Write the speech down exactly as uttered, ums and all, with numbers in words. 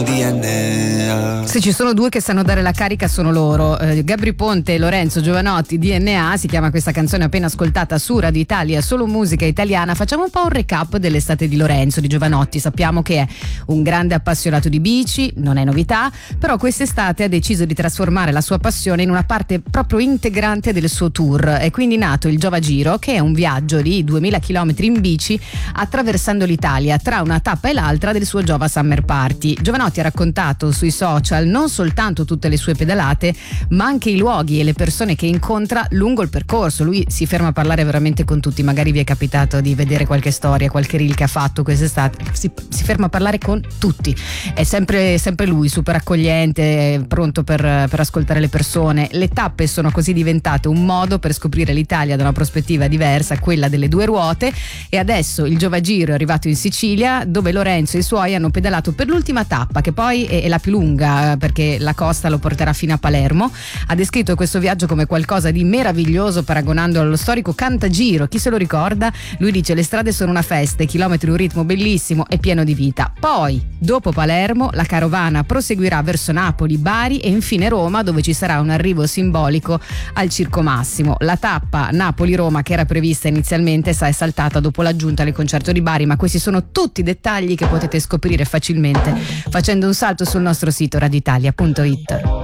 D N A. Se ci sono due che sanno dare la carica sono loro, eh, Gabry Ponte e Lorenzo Giovanotti. D N A si chiama questa canzone appena ascoltata su Radio Italia, solo musica italiana. Facciamo un po' un recap dell'estate di Lorenzo di Giovanotti. Sappiamo che è un grande appassionato di bici, non è novità, però quest'estate ha deciso di trasformare la sua passione in una parte proprio integrante del suo tour. È quindi nato il Giova Giro, che è un viaggio di duemila chilometri in bici attraversando l'Italia tra una tappa e l'altra del suo Giova Summer Party. Giovanotti ha raccontato sui social non soltanto tutte le sue pedalate, ma anche i luoghi e le persone che incontra lungo il percorso. Lui si ferma a parlare veramente con tutti. Magari vi è capitato di vedere qualche storia, qualche reel che ha fatto quest'estate. Si, si ferma a parlare con tutti. È sempre, sempre lui, super accogliente, pronto per, per ascoltare le persone. Le tappe sono così diventate un modo per scoprire l'Italia da una prospettiva diversa, quella delle due ruote. E adesso il Giova Giro è arrivato in Sicilia, dove Lorenzo e i suoi hanno pedalato per l'ultima tappa, che poi è, è la più lunga, perché la costa lo porterà fino a Palermo. Ha descritto questo viaggio come qualcosa di meraviglioso, paragonandolo allo storico Cantagiro. Chi se lo ricorda? Lui dice: le strade sono una festa, i chilometri un ritmo bellissimo e pieno di vita. Poi, dopo Palermo, la carovana proseguirà verso Napoli, Bari e infine Roma, dove ci sarà un arrivo simbolico al Circo Massimo. La tappa Napoli-Roma, che era prevista inizialmente, è saltata dopo l'aggiunta del concerto di Bari, ma questi sono tutti i dettagli che potete scoprire facilmente facendo un salto sul nostro sito radio italia punto it.